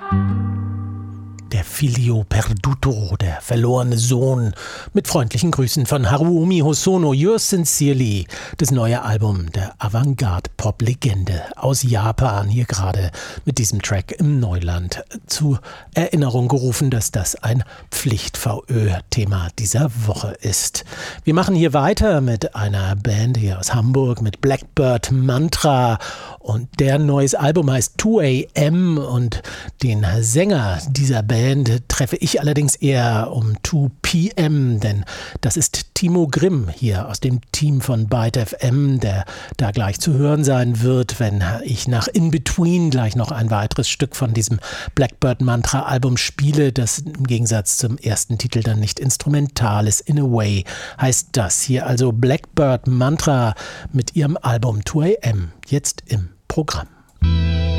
Der Figlio Perduto, der verlorene Sohn. Mit freundlichen Grüßen von Haruomi Hosono, Yours Sincerely, das neue Album der Avantgarde-Pop-Legende aus Japan, hier gerade mit diesem Track im Neuland zur Erinnerung gerufen, dass das ein Pflicht-VÖ-Thema dieser Woche ist. Wir machen hier weiter mit einer Band hier aus Hamburg, mit Blackbird Mantra, und der neues Album heißt 2 AM und den Sänger dieser Band treffe ich allerdings eher um 2 PM, denn das ist Timo Grimm hier aus dem Team von Byte FM, der da gleich zu hören sein wird, wenn ich nach In Between gleich noch ein weiteres Stück von diesem Blackbird Mantra Album spiele, das im Gegensatz zum ersten Titel dann nicht instrumental ist. In a Way heißt das hier also Blackbird Mantra mit ihrem Album 2 AM, jetzt im Programm.